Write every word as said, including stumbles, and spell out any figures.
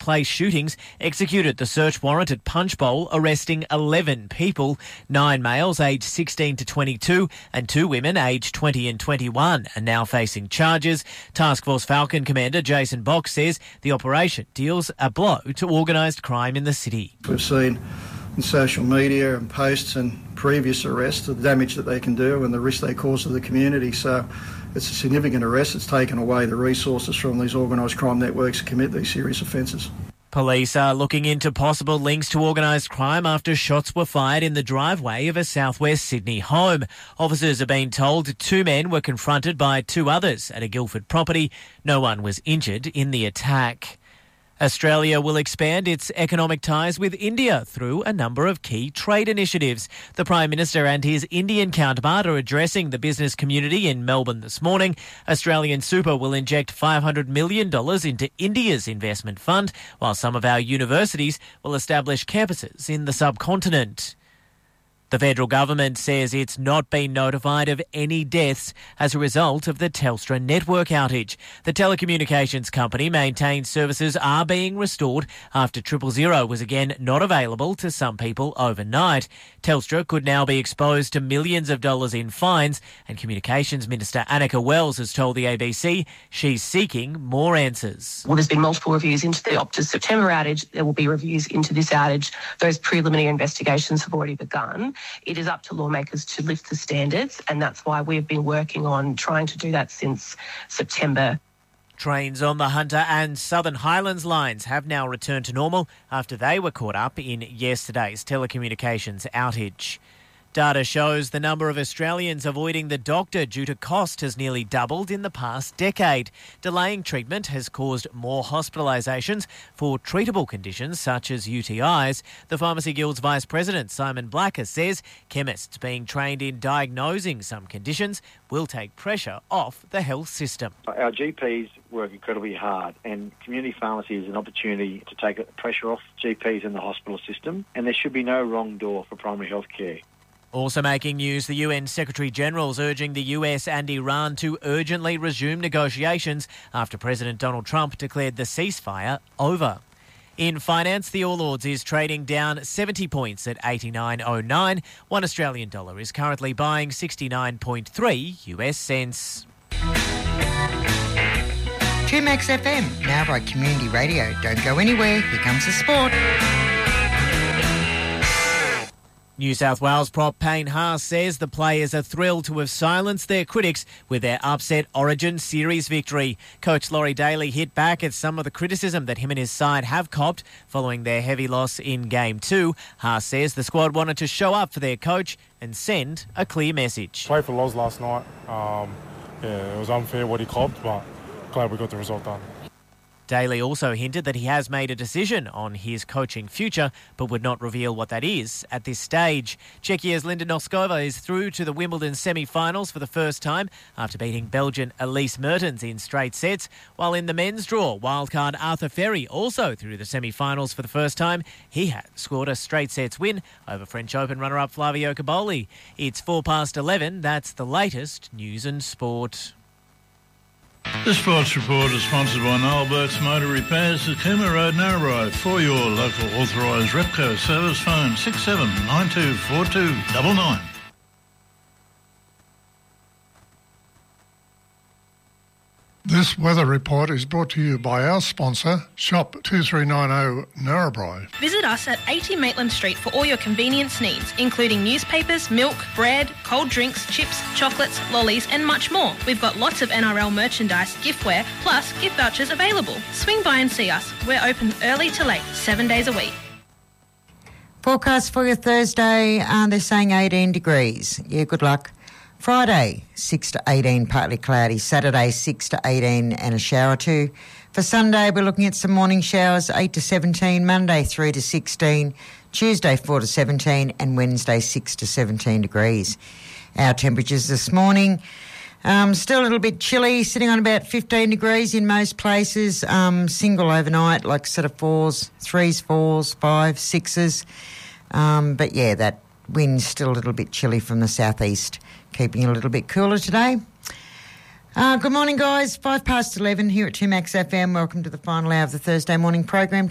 workplace shootings executed the search warrant at Punchbowl, arresting eleven people, nine males aged sixteen to twenty-two and two women aged twenty and twenty-one are now facing charges. Task Force Falcon Commander Jason Box says the operation deals a blow to organised crime in the city. We've seen in social media and posts and previous arrests the damage that they can do and the risk they cause to the community. So it's a significant arrest. It's taken away the resources from these organised crime networks to commit these serious offences. Police are looking into possible links to organised crime after shots were fired in the driveway of a southwest Sydney home. Officers have been told two men were confronted by two others at a Guildford property. No one was injured in the attack. Australia will expand its economic ties with India through a number of key trade initiatives. The Prime Minister and his Indian counterpart are addressing the business community in Melbourne this morning. Australian Super will inject five hundred million dollars into India's investment fund, while some of our universities will establish campuses in the subcontinent. The federal government says it's not been notified of any deaths as a result of the Telstra network outage. The telecommunications company maintains services are being restored after Triple Zero was again not available to some people overnight. Telstra could now be exposed to millions of dollars in fines, and Communications Minister Annika Wells has told the A B C she's seeking more answers. Well, there's been multiple reviews into the Optus September outage. There will be reviews into this outage. Those preliminary investigations have already begun. It is up to lawmakers to lift the standards, and that's why we've been working on trying to do that since September. Trains on the Hunter and Southern Highlands lines have now returned to normal after they were caught up in yesterday's telecommunications outage. Data shows the number of Australians avoiding the doctor due to cost has nearly doubled in the past decade. Delaying treatment has caused more hospitalisations for treatable conditions such as U T Is. The Pharmacy Guild's Vice President, Simon Blacker, says chemists being trained in diagnosing some conditions will take pressure off the health system. Our G Ps work incredibly hard, and community pharmacy is an opportunity to take the pressure off G Ps in the hospital system, and there should be no wrong door for primary health care. Also making news, the U N Secretary-General's urging the U S and Iran to urgently resume negotiations after President Donald Trump declared the ceasefire over. In finance, the All Ords is trading down seventy points at eighty-nine oh nine. One Australian dollar is currently buying sixty-nine point three U S cents. two Max F M, now by Community Radio. Don't go anywhere. Here comes the sport. New South Wales prop Payne Haas says the players are thrilled to have silenced their critics with their upset Origin Series victory. Coach Laurie Daly hit back at some of the criticism that him and his side have copped following their heavy loss in Game two. Haas says the squad wanted to show up for their coach and send a clear message. Played for Loz last night. Um, yeah, it was unfair what he copped, but glad we got the result done. Daly also hinted that he has made a decision on his coaching future, but would not reveal what that is at this stage. Czechia's Linda Noskova is through to the Wimbledon semi-finals for the first time after beating Belgian Elise Mertens in straight sets, while in the men's draw, wildcard Arthur Ferry also through the semi-finals for the first time. He had scored a straight sets win over French Open runner-up Flavio Cobolli. It's four past eleven. That's the latest news and sport. The Sports Report is sponsored by Noel Burke's Motor Repairs at Cooma Road, Narrabri. For your local authorised Repco service, phone six seven nine two four two nine nine. This weather report is brought to you by our sponsor, Shop two three nine zero Narrabri. Visit us at eighty Maitland Street for all your convenience needs, including newspapers, milk, bread, cold drinks, chips, chocolates, lollies and much more. We've got lots of N R L merchandise, giftware, plus gift vouchers available. Swing by and see us. We're open early to late, seven days a week. Forecast for your Thursday, uh, they're saying eighteen degrees. Yeah, good luck. Friday, six to eighteen, partly cloudy. Saturday, six to eighteen and a shower or two. For Sunday, we're looking at some morning showers, eight to seventeen. Monday, three to sixteen. Tuesday, four to seventeen. And Wednesday, six to seventeen degrees. Our temperatures this morning, um, still a little bit chilly, sitting on about fifteen degrees in most places. Um, single overnight, like sort of fours, threes, fours, fives, sixes. Um, but, yeah, that wind's still a little bit chilly from the southeast. Keeping it a little bit cooler today. Uh, good morning, guys. Five past eleven here at two Max F M. Welcome to the final hour of the Thursday morning program.